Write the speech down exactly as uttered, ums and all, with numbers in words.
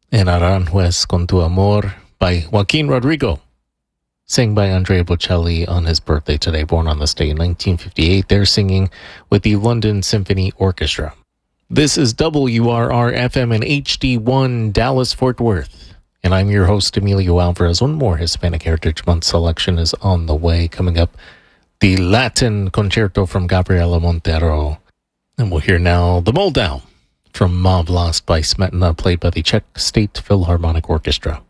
and Aranjuez con tu amor by Joaquin Rodrigo, sang by Andrea Bocelli on his birthday today, born on this day in nineteen fifty-eight. They're singing with the London Symphony Orchestra. This is W R R F M and H D one Dallas-Fort Worth, and I'm your host, Emilio Alvarez. One more Hispanic Heritage Month selection is on the way. Coming up, the Latin Concerto from Gabriela Montero. And we'll hear now the Moldau from Mob Lost by Smetana, played by the Czech State Philharmonic Orchestra.